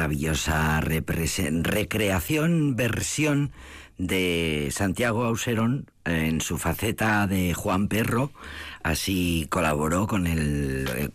maravillosa recreación, versión de Santiago Auserón en su faceta de Juan Perro. Así colaboró en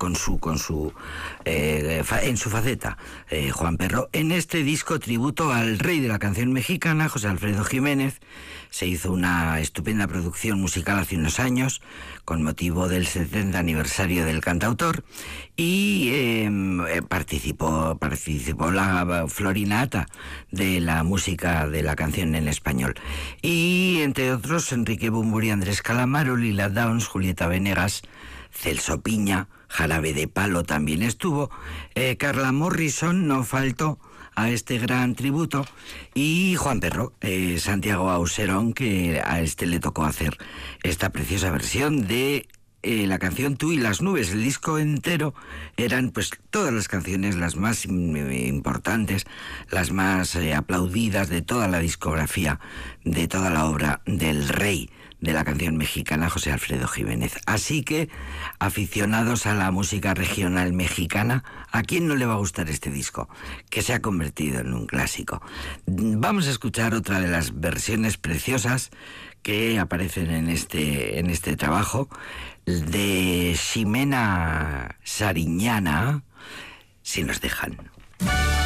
su faceta Juan Perro en este disco tributo al rey de la canción mexicana, José Alfredo Jiménez. Se hizo una estupenda producción musical hace unos años con motivo del 70 aniversario del cantautor, y participó la Florinata de la música de la canción en español, y entre otros Enrique Bunbury, Andrés Calamaro, Lila Downs, Julieta Venegas, Celso Piña, Jarabe de Palo también estuvo, Carla Morrison no faltó a este gran tributo, y Juan Perro, Santiago Auserón, que a este le tocó hacer esta preciosa versión de la canción Tú y las nubes. El disco entero eran pues todas las canciones, las más importantes, las más aplaudidas de toda la discografía, de toda la obra del rey de la canción mexicana, José Alfredo Jiménez. Así que, aficionados a la música regional mexicana, ¿a quién no le va a gustar este disco? Que se ha convertido en un clásico. Vamos a escuchar otra de las versiones preciosas que aparecen en este trabajo, de Ximena Sariñana, Si nos dejan.